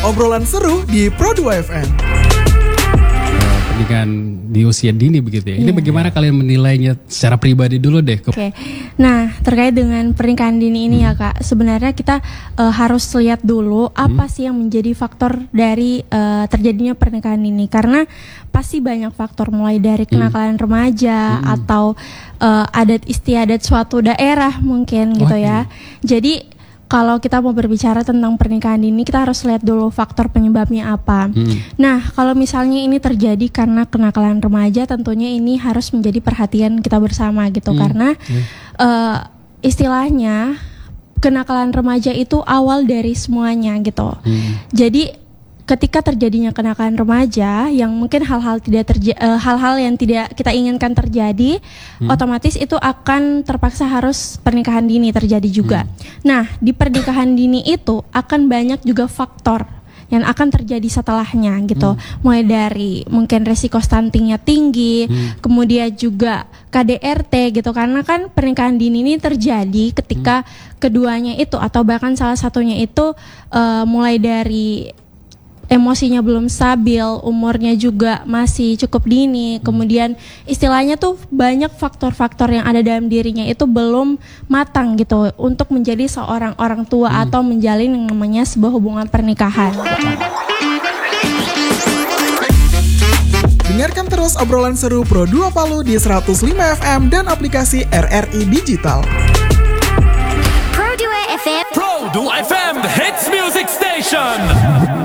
obrolan seru di Pro2 FM. Pernikahan di usia dini begitu ya. Ini bagaimana kalian menilainya secara pribadi dulu deh? Oke. Nah, terkait dengan pernikahan dini ini ya Kak, sebenarnya kita harus lihat dulu apa sih yang menjadi faktor dari terjadinya pernikahan dini. Karena pasti banyak faktor, mulai dari kenakalan remaja atau adat istiadat suatu daerah mungkin gitu ya. Jadi kalau kita mau berbicara tentang pernikahan dini, kita harus lihat dulu faktor penyebabnya apa. Nah, kalau misalnya ini terjadi karena kenakalan remaja, tentunya ini harus menjadi perhatian kita bersama gitu. Karena istilahnya kenakalan remaja itu awal dari semuanya gitu. Jadi ketika terjadinya kenakalan remaja yang mungkin hal-hal yang tidak kita inginkan terjadi, otomatis itu akan terpaksa harus pernikahan dini terjadi juga. Nah, di pernikahan dini itu akan banyak juga faktor yang akan terjadi setelahnya gitu. Mulai dari mungkin resiko stuntingnya tinggi, kemudian juga KDRT gitu, karena kan pernikahan dini ini terjadi ketika keduanya itu atau bahkan salah satunya itu mulai dari emosinya belum stabil, umurnya juga masih cukup dini, kemudian istilahnya tuh banyak faktor-faktor yang ada dalam dirinya itu belum matang gitu untuk menjadi seorang orang tua atau menjalin yang namanya sebuah hubungan pernikahan. Dengarkan terus obrolan seru Pro2 Palu di 105 FM dan aplikasi RRI Digital. Pro2 FM, the hits music station.